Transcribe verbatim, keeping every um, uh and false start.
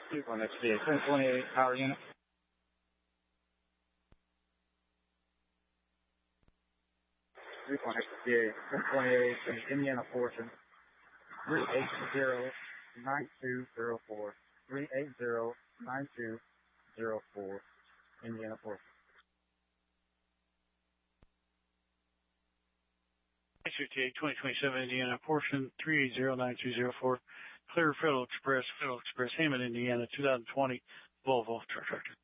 two one X D A, ten twenty-eight power unit. three one X D A, ten twenty-eight in the Indiana portion. three eight zero nine two zero four. three eight zero nine two zero four, Indiana portion. six fifty-eight, twenty twenty-seven, Indiana portion, three eight zero nine two zero four. Clear Federal Express, Federal Express, Hammond, Indiana, two thousand twenty, Volvo truck tractor.